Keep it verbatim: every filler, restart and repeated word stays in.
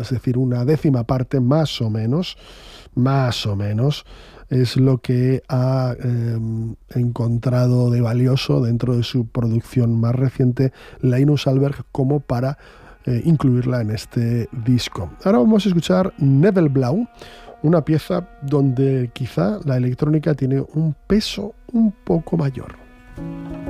es decir, una décima parte más o menos, más o menos, es lo que ha eh, encontrado de valioso dentro de su producción más reciente Linus Alberg como para eh, incluirla en este disco. Ahora vamos a escuchar Nebelblau, una pieza donde quizá la electrónica tiene un peso un poco mayor.